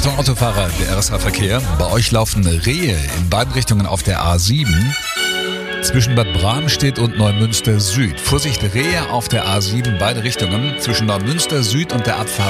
Achtung Autofahrer, der RSA-Verkehr. Bei euch laufen Rehe in beiden Richtungen auf der A7. Zwischen Bad Bramstedt und Neumünster Süd. Vorsicht, Rehe auf der A7, beide Richtungen. Zwischen Neumünster Süd und der Abfahrt